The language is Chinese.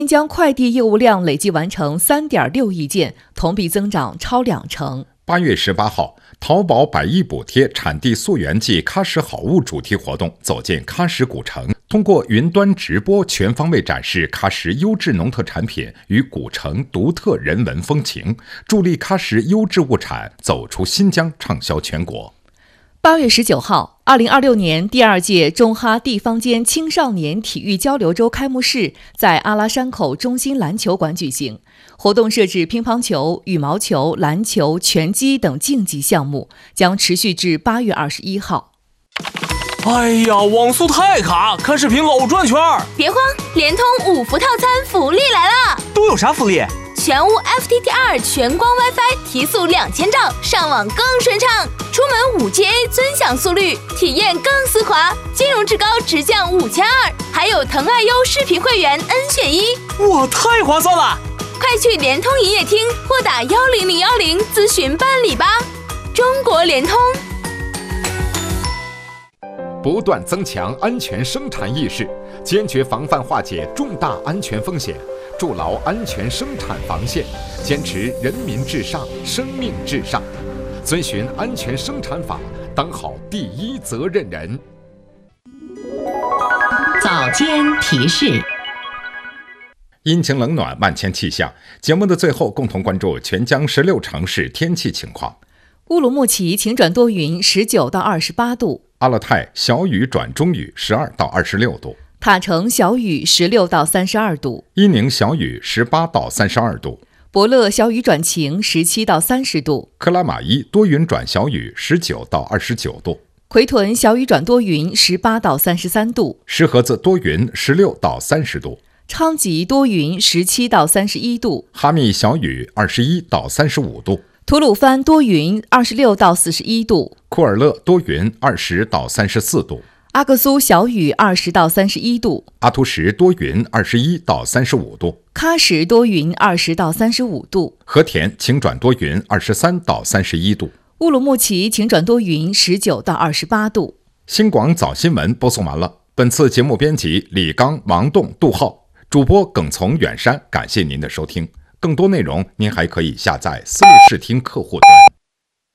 新疆快递业务量累计完成3.6亿件，同比增长超20%。 8月18号，淘宝100亿补贴产地溯源季喀什好物主题活动走进喀什古城，通过云端直播全方位展示喀什优质农特产品与古城独特人文风情，助力喀什优质物产走出新疆，畅销全国。 8月19号，2026年第2届中哈地方间青少年体育交流周开幕式在阿拉山口中心篮球馆举行。活动设置乒乓球、羽毛球、篮球、拳击等竞技项目，将持续至8月21号。 哎呀，网速太卡，看视频老转圈。 别慌，联通5伏套餐福利来了！ 都有啥福利？ 全屋 FTTR 全光 WiFi 提速2000兆，上网更顺畅，出门5Ga 尊享速率，体验更丝滑，金融至高直降5200，还有腾爱优视频会员 N 选1， 哇，太划算了！ 快去联通营业厅或打10010咨询办理吧。中国联通。 不断增强安全生产意识，坚决防范化解重大安全风险，筑牢安全生产防线，坚持人民至上、生命至上，遵循安全生产法，当好第一责任人。 早间提示。 阴晴冷暖，万千气象。节目的最后，共同关注全疆16城市天气情况。 乌鲁木齐晴转多云，19到28度； 阿勒泰小雨转中雨，12到26度； 塔城小雨，16到32度； 伊宁小雨，18到32度； 博乐小雨转晴，17到30度； 克拉玛依多云转小雨，19到29度； 奎屯小雨转多云，18到33度； 石河子多云，16到30度； 昌吉多云，17到31度； 哈密小雨，21到35度； 吐鲁番多云，26到41度； 库尔勒多云，20到34度； 阿克苏小雨，20到31度； 阿图什多云，21到35度； 喀什多云，20到35度； 和田晴转多云，23到31度； 乌鲁木齐晴转多云，19到28度。 新广早新闻播送完了。本次节目编辑李刚、王栋、杜浩，主播耿从、远山，感谢您的收听。更多内容您还可以下载思路视听客户端。